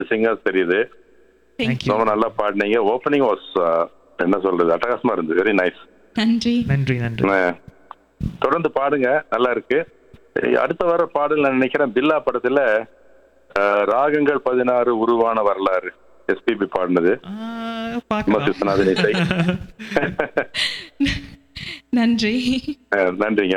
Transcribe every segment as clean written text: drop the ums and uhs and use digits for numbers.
Singers தெரியுது. Thank you. ரொம்ப நல்லா பாடினீங்க. ஓப்பனிங் வாஸ் என்ன சொல்றது, அட்டகாசமா இருந்தது. Very nice. நன்றி. நன்றி நன்றி. தொடர்ந்து பாடுங்க, நல்லா இருக்கு. அடுத்த வர பாடல் நான் நினைக்கிறேன் பில்லா படத்துல ராகங்கள் 16 உருவான வரலாறு எஸ்பிபி பாடினது. விஸ்வநாதன் இசை. நன்றி. நன்றிங்க.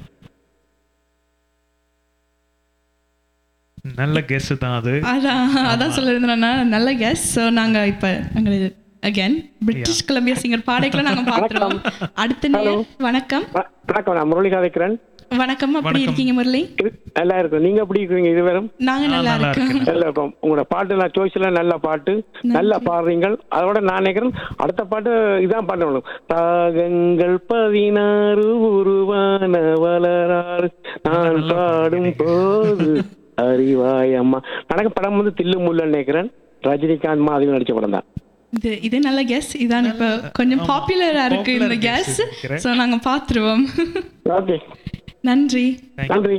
நல்ல கெஸ் தான் அது. அதான் சொல்லிருந்தேன்னா நல்ல கெஸ். ஸோ நாங்கள் இப்போ எங்களுக்கு அகேன் பிரிட்டிஷ் கொலம்பியா சிங்கர் பாடைகளை நாங்கள் பார்த்துருவோம். அடுத்த நேரம். வணக்கம். வணக்கம், நான் முரளி கதைக்கிறேன். வணக்கம். அப்படி இருக்கீங்க முரளி? நல்லா இருக்கும். நீங்க எப்படி இருக்கீங்க? இது வரும் நாங்கள் நல்லா இருக்கோம். நல்லா இருக்கும். உங்களோட பாட்டு நான் சாய்ஸ்ல நல்ல பாட்டு, நல்லா பாடுறீங்க. அதோட நான் நினைக்கிறேன் அடுத்த பாட்டு இதான் பாடணும். ராகங்கள் 16 உருவான வளராறு நான் பாடும் போது அறிவாய் அம்மா. எனக்கு படம் வந்து தில்லு முல்லுன்னு நினைக்கிறேன். ரஜினிகாந்த் மாதிரி நடிச்ச படம் தான் இது. நல்ல கெஸ். இதான் இப்போ கொஞ்சம் பாப்புலரா இருக்கு இந்த கெஸ். ஸோ நாங்கள் பார்த்துருவோம். ஓகே, நன்றி. நன்றி.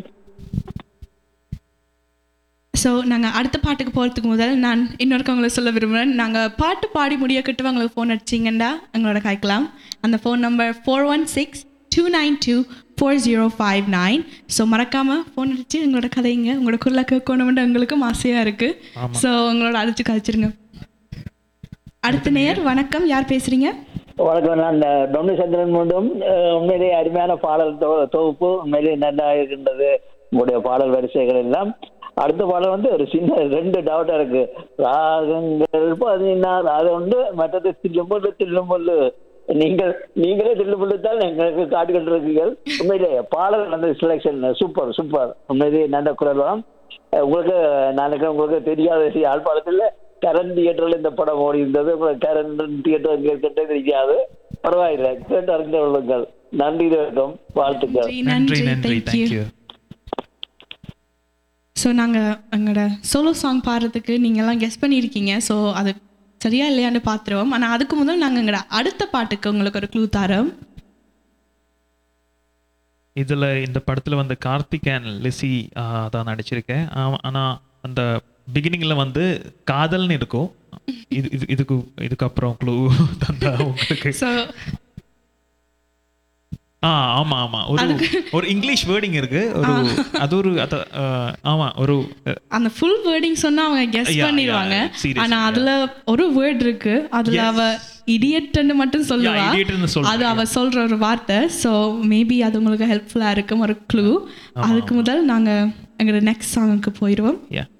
ஸோ நாங்கள் அடுத்த பாட்டுக்கு போகிறதுக்கு முதல் நான் இன்னொருக்கவங்களை சொல்ல விரும்புகிறேன். நாங்கள் பாட்டு பாடி முடிய கிட்ட உங்களுக்கு ஃபோன் அடிச்சிங்கன்னா எங்களோட காய்க்கலாம். அந்த ஃபோன் நம்பர் 416-292-4059. ஸோ மறக்காமல் ஃபோன் அடித்து எங்களோட கதைங்க, உங்களோட குரலை கேட்கணும்னு எங்களுக்கும் ஆசையாக இருக்குது. ஸோ உங்களோட அடிச்சு கழிச்சிருங்க. அடுத்த நேயர். வணக்கம், யார் பேசுகிறீங்க? வணக்கம், நான் டொன்னு சந்திரன். மீண்டும் உண்மையிலேயே அருமையான பாடல் தொகுப்பு உண்மையிலேயே நல்லா இருக்கின்றது உங்களுடைய பாடல் வரிசைகள் எல்லாம். அடுத்த பாடல் வந்து ஒரு சின்ன 2 டவுட்டா இருக்கு. ராகங்கள் 16 அது ஒன்று, மற்றது தில்லுமுல்லு. நீங்களே தில்லுமுல்லு தான் எங்களுக்கு காட்டுக்கிட்டு இருக்கீர்கள். உண்மையிலேயே பாடல் அந்த செலெக்ஷன் சூப்பர் சூப்பர். உண்மையிலேயே நல்ல குரல் தான் உங்களுக்கு. நான் உங்களுக்கு தெரியாத யாழ்ப்பாணத்தில் கரண்ட் தியேட்டர்ல இந்த படம் ஓடி இருந்தது. கரண்ட் தியேட்டர் கேட்கட்டே தெரியாது. பரவாயில்லை, கேட்டு அறிந்து கொள்ளுங்கள். நன்றி, வணக்கம், வாழ்த்துக்கள். நன்றி நன்றி. தேங்க்யூ. ஸோ நாங்கள் எங்களோட சோலோ சாங் பாடுறதுக்கு நீங்கள்லாம் கெஸ் பண்ணியிருக்கீங்க. ஸோ அது சரியா இல்லையான்னு பார்த்துருவோம். ஆனால் அதுக்கு முதல் நாங்கள் எங்களோட அடுத்த பாட்டுக்கு உங்களுக்கு ஒரு க்ளூ தரோம். இதில் இந்த படத்தில் வந்து கார்த்திக் அண்ட் லிசி தான் நடிச்சிருக்கேன். ஆனால் அந்த பிகினிங்கில் வந்து காதல்னு இருக்கும். இதுக்கப்புறம் க்ளூ தந்தா உங்களுக்கு. ஸோ ஆமாம் ஆமாம், ஒரு இங்கிலீஷ் வேர்டிங் இருக்கு. அது ஒரு ஆமாம், ஒரு அந்த ஃபுல் வேர்டிங் சொன்னா அவங்க கெஸ் பண்ணிடுவாங்க. ஆனா அதுல ஒரு வேர்ட் இருக்கு. அதுல அவ இடியட்னு மட்டும் சொல்லுவா. அது அவ சொல்ற ஒரு வார்த்தை. ஸோ மேபி அது உங்களுக்கு ஹெல்ப்ஃபுல்லா இருக்கும், ஒரு க்ளூ. அதுக்கு முதல் நாங்க எங்களோட நெக்ஸ்ட் சாங்குக்கு போயிடுவோம்.